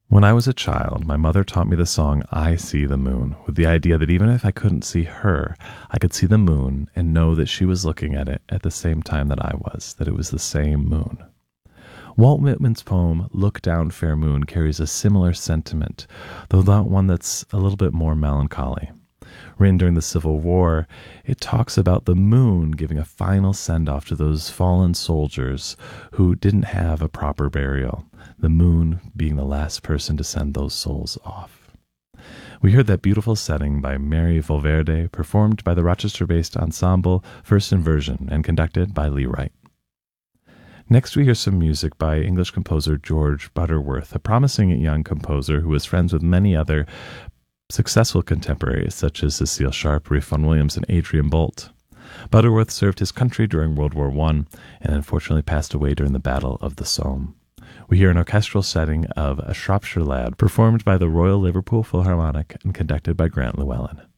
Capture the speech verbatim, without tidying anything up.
When I was a child, my mother taught me the song I See the Moon, with the idea that even if I couldn't see her, I could see the moon and know that she was looking at it at the same time that I was, that it was the same moon. Walt Whitman's poem, Look Down, Fair Moon, carries a similar sentiment, though not one that's a little bit more melancholy. Written during the Civil War, it talks about the moon giving a final send-off to those fallen soldiers who didn't have a proper burial, the moon being the last person to send those souls off. We heard that beautiful setting by Mary Valverde, performed by the Rochester-based ensemble First Inversion and conducted by Lee Wright. Next, we hear some music by English composer George Butterworth, a promising young composer who was friends with many other successful contemporaries such as Cecile Sharp, Ralph Vaughan Williams, and Adrian Bolt. Butterworth served his country during World War One and unfortunately passed away during the Battle of the Somme. We hear an orchestral setting of A Shropshire Lad, performed by the Royal Liverpool Philharmonic and conducted by Grant Llewellyn.